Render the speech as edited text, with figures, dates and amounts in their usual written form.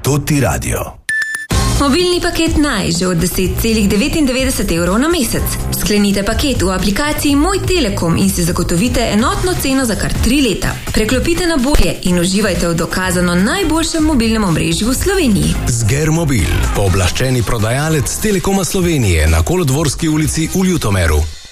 Tutti Radio. Mobilni paket Naj že od 10,99 € na mesec. Sklenite paket v aplikaciji Moj Telekom in si zagotovite enotno ceno za kar 3 leta. Preklopite na bolje in uživajte v dokazano najboljšem mobilnem omrežju v Sloveniji. Sgermobil, pooblaščeni prodajalec Telekoma Slovenije na Kolodvorski ulici v Ljutomeru.